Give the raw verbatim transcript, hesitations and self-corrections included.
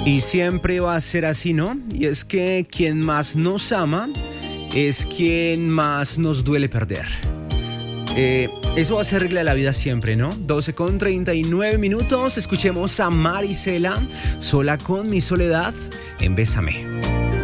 Y siempre va a ser así, ¿no? Y es que quien más nos ama es quien más nos duele perder. Eh, eso va a ser regla de la vida siempre, ¿no? doce con treinta y nueve minutos. Escuchemos a Marisela, Sola con mi soledad, en Bésame.